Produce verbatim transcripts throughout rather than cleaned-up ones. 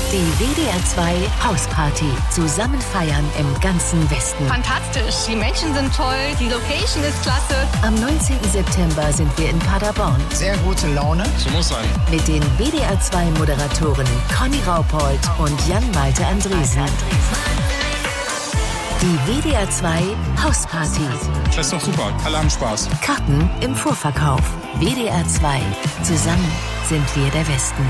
Die W D R zwei Hausparty. Zusammen feiern im ganzen Westen. Fantastisch. Die Menschen sind toll. Die Location ist klasse. Am neunzehnten September sind wir in Paderborn. Sehr gute Laune. So muss sein. Mit den W D R zwei Moderatorinnen Conny Raupold und Jan-Malte Andresen. Die W D R zwei Hausparty. Das ist doch super. Alle haben Spaß. Karten im Vorverkauf. W D R zwei. Zusammen sind wir der Westen.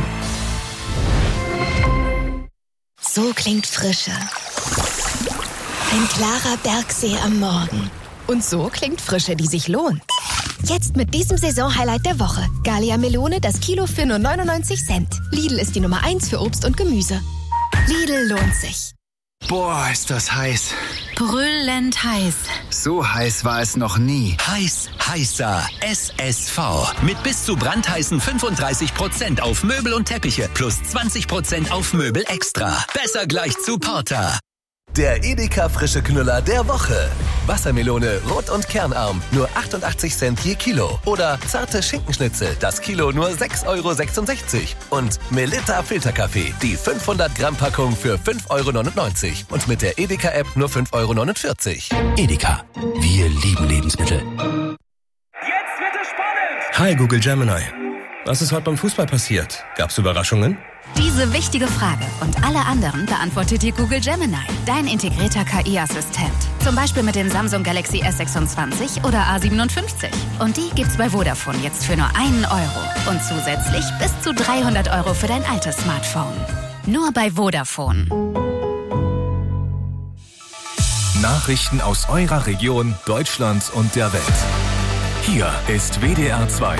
So klingt Frische. Ein klarer Bergsee am Morgen. Und so klingt Frische, die sich lohnt. Jetzt mit diesem Saisonhighlight der Woche. Gallia Melone, das Kilo für nur neunundneunzig Cent. Lidl ist die Nummer eins für Obst und Gemüse. Lidl lohnt sich. Boah, ist das heiß. Brüllend heiß. So heiß war es noch nie. Heiß, heißer. S S V. Mit bis zu brandheißen fünfunddreißig Prozent auf Möbel und Teppiche plus zwanzig Prozent auf Möbel extra. Besser gleich zu Porter. Der Edeka frische Knüller der Woche. Wassermelone, rot und kernarm, nur achtundachtzig Cent je Kilo. Oder zarte Schinkenschnitzel, das Kilo nur sechs Euro sechsundsechzig. Und Melitta Filterkaffee, die fünfhundert Gramm Packung für fünf Euro neunundneunzig. Und mit der Edeka-App nur fünf Euro neunundvierzig. Edeka. Wir lieben Lebensmittel. Jetzt wird es spannend! Hi Google Gemini. Was ist heute beim Fußball passiert? Gab's Überraschungen? Diese wichtige Frage und alle anderen beantwortet dir Google Gemini, dein integrierter K I-Assistent. Zum Beispiel mit dem Samsung Galaxy S sechsundzwanzig oder A siebenundfünfzig. Und die gibt's bei Vodafone jetzt für nur einen Euro. Und zusätzlich bis zu dreihundert Euro für dein altes Smartphone. Nur bei Vodafone. Nachrichten aus eurer Region, Deutschland und der Welt. Hier ist W D R zwei.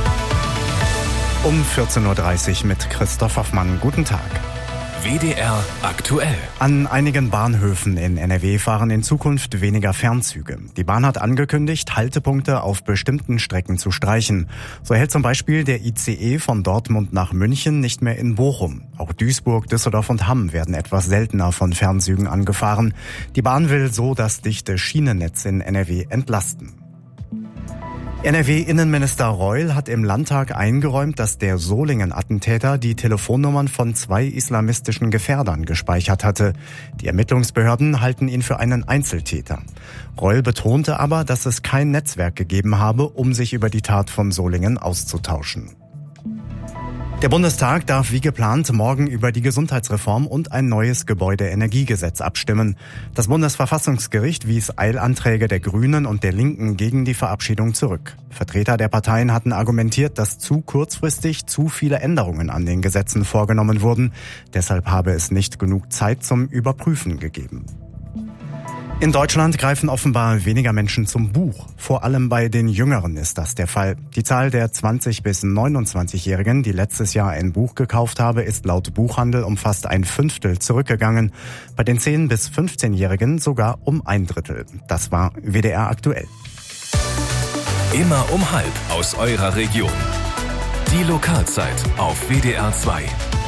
Um vierzehn Uhr dreißig mit Christoph Hoffmann. Guten Tag. W D R aktuell. An einigen Bahnhöfen in N R W fahren in Zukunft weniger Fernzüge. Die Bahn hat angekündigt, Haltepunkte auf bestimmten Strecken zu streichen. So hält zum Beispiel der I C E von Dortmund nach München nicht mehr in Bochum. Auch Duisburg, Düsseldorf und Hamm werden etwas seltener von Fernzügen angefahren. Die Bahn will so das dichte Schienennetz in N R W entlasten. N R W-Innenminister Reul hat im Landtag eingeräumt, dass der Solingen-Attentäter die Telefonnummern von zwei islamistischen Gefährdern gespeichert hatte. Die Ermittlungsbehörden halten ihn für einen Einzeltäter. Reul betonte aber, dass es kein Netzwerk gegeben habe, um sich über die Tat von Solingen auszutauschen. Der Bundestag darf wie geplant morgen über die Gesundheitsreform und ein neues Gebäudeenergiegesetz abstimmen. Das Bundesverfassungsgericht wies Eilanträge der Grünen und der Linken gegen die Verabschiedung zurück. Vertreter der Parteien hatten argumentiert, dass zu kurzfristig zu viele Änderungen an den Gesetzen vorgenommen wurden. Deshalb habe es nicht genug Zeit zum Überprüfen gegeben. In Deutschland greifen offenbar weniger Menschen zum Buch. Vor allem bei den Jüngeren ist das der Fall. Die Zahl der zwanzig- bis neunundzwanzigjährigen, die letztes Jahr ein Buch gekauft habe, ist laut Buchhandel um fast ein Fünftel zurückgegangen. Bei den zehn- bis fünfzehnjährigen sogar um ein Drittel. Das war W D R aktuell. Immer um halb aus eurer Region. Die Lokalzeit auf W D R zwei.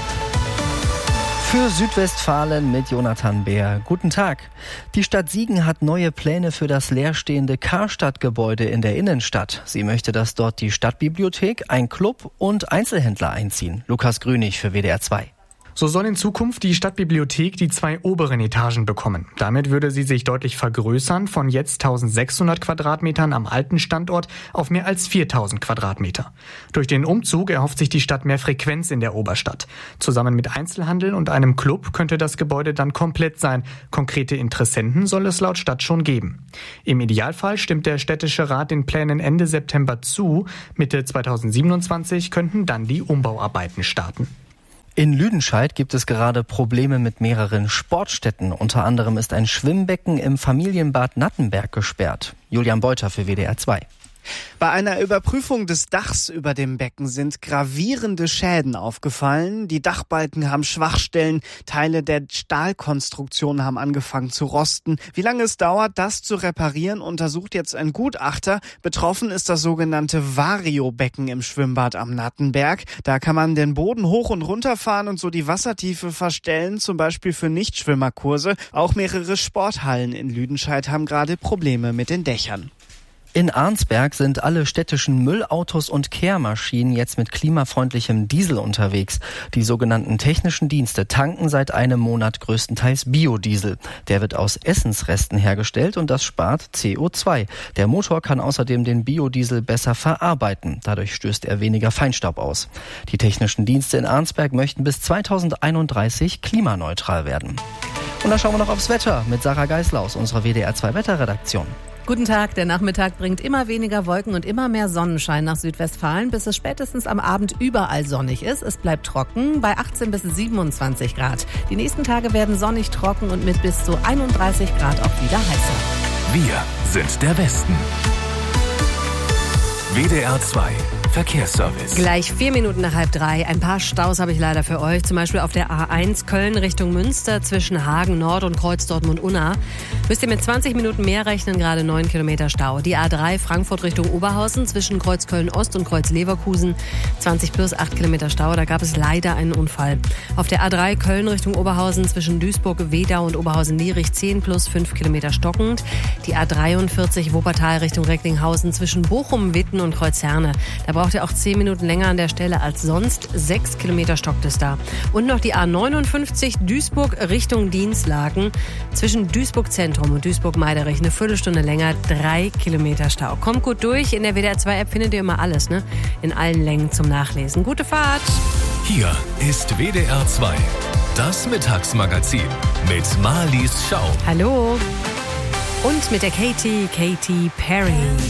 Für Südwestfalen mit Jonathan Beer. Guten Tag. Die Stadt Siegen hat neue Pläne für das leerstehende Karstadt-Gebäude in der Innenstadt. Sie möchte, dass dort die Stadtbibliothek, ein Club und Einzelhändler einziehen. Lukas Grünig für W D R zwei. So soll in Zukunft die Stadtbibliothek die zwei oberen Etagen bekommen. Damit würde sie sich deutlich vergrößern, von jetzt eintausendsechshundert Quadratmetern am alten Standort auf mehr als viertausend Quadratmeter. Durch den Umzug erhofft sich die Stadt mehr Frequenz in der Oberstadt. Zusammen mit Einzelhandel und einem Club könnte das Gebäude dann komplett sein. Konkrete Interessenten soll es laut Stadt schon geben. Im Idealfall stimmt der städtische Rat den Plänen Ende September zu. Mitte zweitausendsiebenundzwanzig könnten dann die Umbauarbeiten starten. In Lüdenscheid gibt es gerade Probleme mit mehreren Sportstätten. Unter anderem ist ein Schwimmbecken im Familienbad Nattenberg gesperrt. Julian Beuter für W D R zwei. Bei einer Überprüfung des Dachs über dem Becken sind gravierende Schäden aufgefallen. Die Dachbalken haben Schwachstellen, Teile der Stahlkonstruktion haben angefangen zu rosten. Wie lange es dauert, das zu reparieren, untersucht jetzt ein Gutachter. Betroffen ist das sogenannte Vario-Becken im Schwimmbad am Nattenberg. Da kann man den Boden hoch und runter fahren und so die Wassertiefe verstellen, zum Beispiel für Nichtschwimmerkurse. Auch mehrere Sporthallen in Lüdenscheid haben gerade Probleme mit den Dächern. In Arnsberg sind alle städtischen Müllautos und Kehrmaschinen jetzt mit klimafreundlichem Diesel unterwegs. Die sogenannten technischen Dienste tanken seit einem Monat größtenteils Biodiesel. Der wird aus Essensresten hergestellt und das spart C O zwei. Der Motor kann außerdem den Biodiesel besser verarbeiten. Dadurch stößt er weniger Feinstaub aus. Die technischen Dienste in Arnsberg möchten bis zweitausendeinunddreißig klimaneutral werden. Und dann schauen wir noch aufs Wetter mit Sarah Geisler aus unserer W D R zwei Wetterredaktion. Guten Tag, der Nachmittag bringt immer weniger Wolken und immer mehr Sonnenschein nach Südwestfalen, bis es spätestens am Abend überall sonnig ist. Es bleibt trocken bei achtzehn bis siebenundzwanzig Grad. Die nächsten Tage werden sonnig, trocken und mit bis zu einunddreißig Grad auch wieder heißer. Wir sind der Westen. W D R zwei Verkehrsservice. Gleich vier Minuten nach halb drei. Ein paar Staus habe ich leider für euch. Zum Beispiel auf der A eins Köln Richtung Münster zwischen Hagen Nord und Kreuz Dortmund-Unna. Müsst ihr mit zwanzig Minuten mehr rechnen, gerade neun Kilometer Stau. Die A drei Frankfurt Richtung Oberhausen zwischen Kreuz Köln-Ost und Kreuz Leverkusen. zwanzig plus acht Kilometer Stau. Da gab es leider einen Unfall. Auf der A drei Köln Richtung Oberhausen zwischen Duisburg-Wedau und Oberhausen-Lierich zehn plus fünf Kilometer stockend. Die A dreiundvierzig Wuppertal Richtung Recklinghausen zwischen Bochum, Witten und Kreuz Herne. Da braucht ihr auch zehn Minuten länger an der Stelle als sonst. sechs Kilometer stockt es da. Und noch die A neunundfünfzig Duisburg Richtung Dienstlaken. Zwischen Duisburg Zentrum und Duisburg-Meiderich eine Viertelstunde länger. drei Kilometer Stau. Kommt gut durch. In der W D R zwei App findet ihr immer alles, ne? In allen Längen zum Nachlesen. Gute Fahrt! Hier ist W D R zwei. Das Mittagsmagazin mit Marlies Schau. Hallo! Und mit der Katy, Katy Perry.